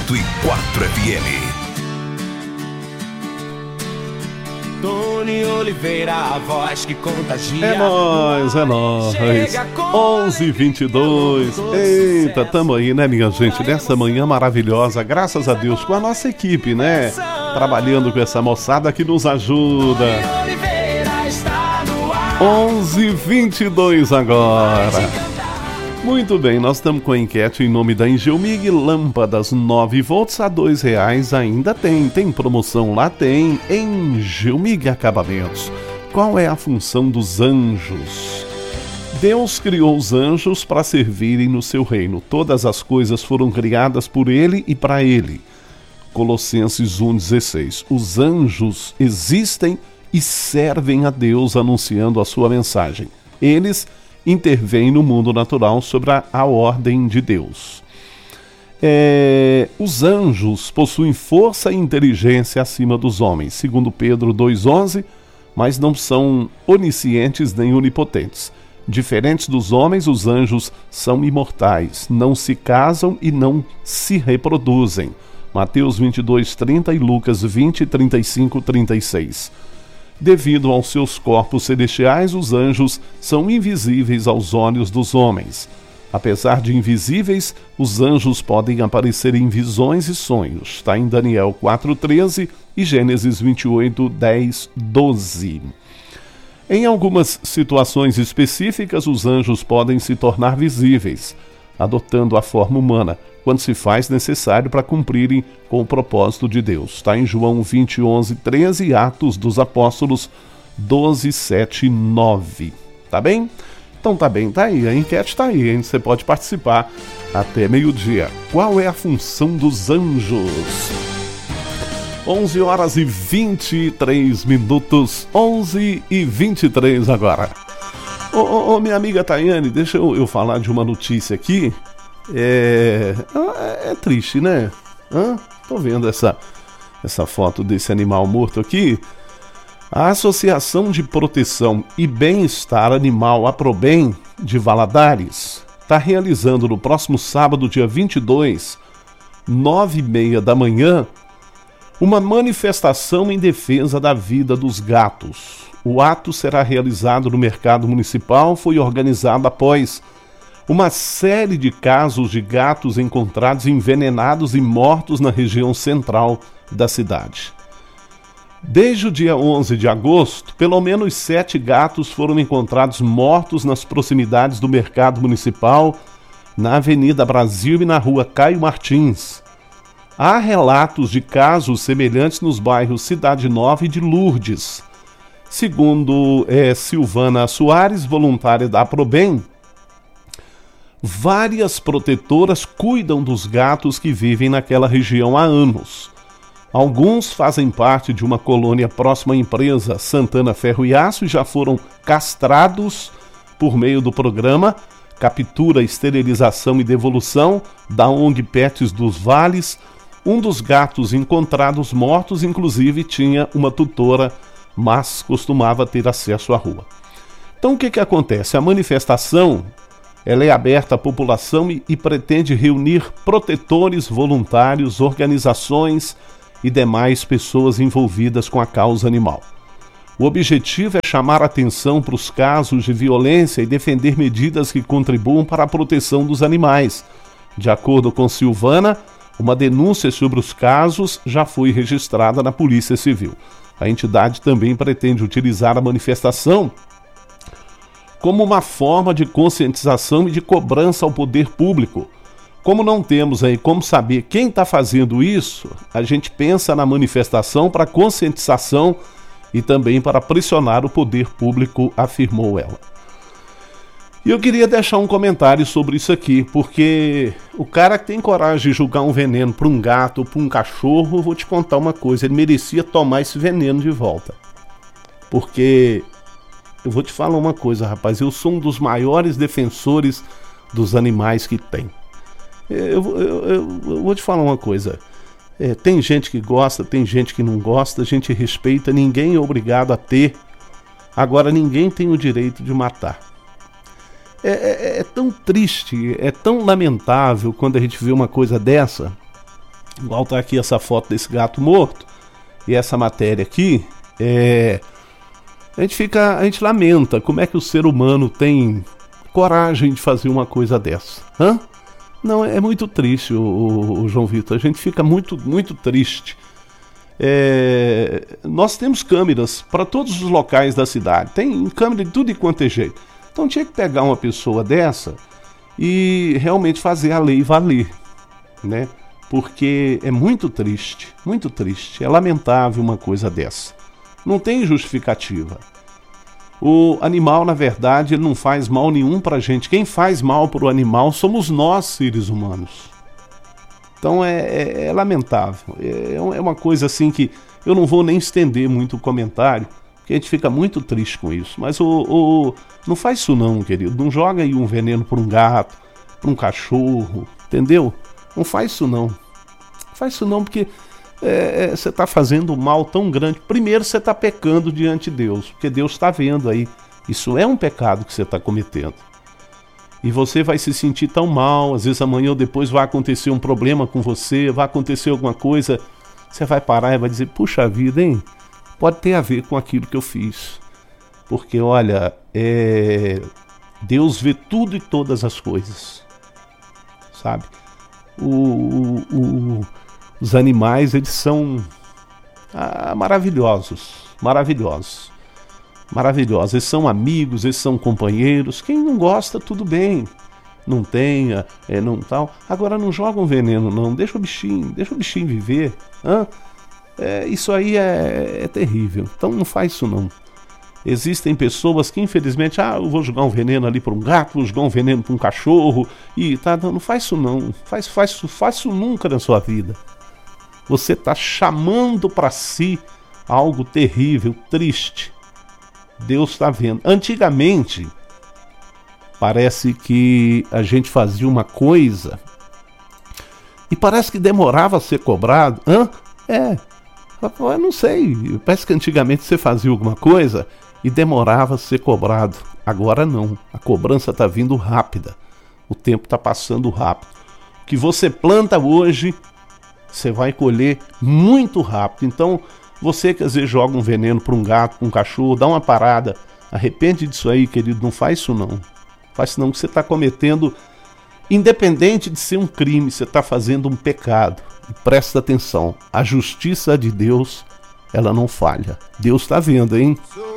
FM. Tony Oliveira, a voz que contagia. É nóis. 11h22. Eita, tamo aí, né, minha gente? Nessa manhã maravilhosa, graças a Deus, com a nossa equipe, né? Trabalhando com essa moçada que nos ajuda. 11h22 agora. Muito bem, nós estamos com a enquete em nome da Engelmig. Lâmpadas 9 volts a R$2 ainda tem promoção lá, tem. Engelmig Acabamentos. Qual é a função dos anjos? Deus criou os anjos para servirem no seu reino. Todas as coisas foram criadas por ele e para ele. Colossenses 1,16. Os anjos existem e servem a Deus anunciando a sua mensagem. Eles intervém no mundo natural sobre a ordem de Deus. Os anjos possuem força e inteligência acima dos homens, segundo Pedro 2,11, mas não são oniscientes nem onipotentes. Diferentes dos homens, os anjos são imortais, não se casam e não se reproduzem. Mateus 22:30 e Lucas 20:35-36. Devido aos seus corpos celestiais, os anjos são invisíveis aos olhos dos homens. Apesar de invisíveis, os anjos podem aparecer em visões e sonhos. Está em Daniel 4:13 e Gênesis 28:10-12. Em algumas situações específicas, os anjos podem se tornar visíveis, adotando a forma humana, quando se faz necessário para cumprirem com o propósito de Deus. Está em João 20:11-13 e Atos dos Apóstolos 12:7-9. Tá bem? Então tá bem, tá aí. A enquete tá aí, hein? Você pode participar até meio-dia. Qual é a função dos anjos? 11h23. 11h23 agora. Ô, minha amiga Tayane, deixa eu falar de uma notícia aqui. É triste, né? Tô vendo essa foto desse animal morto aqui. A Associação de Proteção e Bem-Estar Animal Aprobem de Valadares está realizando no próximo sábado, dia 22, 9h30 da manhã, uma manifestação em defesa da vida dos gatos. O ato será realizado no Mercado Municipal, foi organizado após uma série de casos de gatos encontrados envenenados e mortos na região central da cidade. Desde o dia 11 de agosto, pelo menos 7 gatos foram encontrados mortos nas proximidades do Mercado Municipal, na Avenida Brasil e na Rua Caio Martins. Há relatos de casos semelhantes nos bairros Cidade Nova e de Lourdes. Segundo Silvana Soares, voluntária da Aprobem, várias protetoras cuidam dos gatos que vivem naquela região há anos. Alguns fazem parte de uma colônia próxima à empresa Santana Ferro e Aço e já foram castrados por meio do programa Captura, Esterilização e Devolução da ONG Pets dos Vales. Um dos gatos encontrados mortos, inclusive, tinha uma tutora, mas costumava ter acesso à rua. Então o que acontece? A manifestação ela é aberta à população e pretende reunir protetores voluntários, organizações e demais pessoas envolvidas com a causa animal. O objetivo é chamar a atenção para os casos de violência e defender medidas que contribuam para a proteção dos animais. De acordo com Silvana, uma denúncia sobre os casos já foi registrada na Polícia Civil. A entidade também pretende utilizar a manifestação como uma forma de conscientização e de cobrança ao poder público. Como não temos aí como saber quem está fazendo isso, a gente pensa na manifestação para conscientização e também para pressionar o poder público, afirmou ela. E eu queria deixar um comentário sobre isso aqui, porque o cara que tem coragem de jogar um veneno para um gato ou para um cachorro, eu vou te contar uma coisa, ele merecia tomar esse veneno de volta. Porque eu vou te falar uma coisa, rapaz, eu sou um dos maiores defensores dos animais que tem. Eu vou te falar uma coisa, tem gente que gosta, tem gente que não gosta, a gente respeita, ninguém é obrigado a ter, agora ninguém tem o direito de matar. É tão triste, é tão lamentável quando a gente vê uma coisa dessa, igual tá aqui essa foto desse gato morto, e essa matéria aqui, a gente lamenta como é que o ser humano tem coragem de fazer uma coisa dessa. Não, é muito triste, o João Vitor, a gente fica muito, muito triste. Nós temos câmeras para todos os locais da cidade, tem câmera de tudo e quanto é jeito. Então tinha que pegar uma pessoa dessa e realmente fazer a lei valer, né? Porque é muito triste, é lamentável uma coisa dessa. Não tem justificativa. O animal, na verdade, ele não faz mal nenhum pra gente. Quem faz mal pro animal somos nós, seres humanos. Então é lamentável. É uma coisa assim que eu não vou nem estender muito o comentário, porque a gente fica muito triste com isso. Mas não faz isso não, querido. Não joga aí um veneno pra um gato, pra um cachorro, entendeu? Não faz isso não. Faz isso não, porque você está fazendo um mal tão grande. Primeiro você está pecando diante de Deus, porque Deus está vendo aí. Isso é um pecado que você está cometendo. E você vai se sentir tão mal, às vezes amanhã ou depois vai acontecer um problema com você, vai acontecer alguma coisa, você vai parar e vai dizer, puxa vida, hein? Pode ter a ver com aquilo que eu fiz. Porque, olha, Deus vê tudo e todas as coisas, sabe? Os animais, eles são maravilhosos. Eles são amigos, eles são companheiros. Quem não gosta, tudo bem. Não tenha, não tal. Agora não joga um veneno, não. Deixa o bichinho viver. Isso aí é terrível. Então não faz isso não. Existem pessoas que infelizmente, eu vou jogar um veneno ali para um gato, vou jogar um veneno para um cachorro, e tá, não faz isso não. Faz isso nunca na sua vida. Você está chamando para si algo terrível, triste. Deus está vendo. Antigamente, parece que a gente fazia uma coisa e parece que demorava a ser cobrado. Eu não sei. Parece que antigamente você fazia alguma coisa e demorava a ser cobrado. Agora não. A cobrança está vindo rápida. O tempo está passando rápido. O que você planta hoje, você vai colher muito rápido. Então, você que às vezes joga um veneno para um gato, para um cachorro, dá uma parada. Arrepende disso aí, querido. Não faz isso não. Faz isso não, que você está cometendo, independente de ser um crime, você está fazendo um pecado. E presta atenção, a justiça de Deus, ela não falha. Deus está vendo, hein?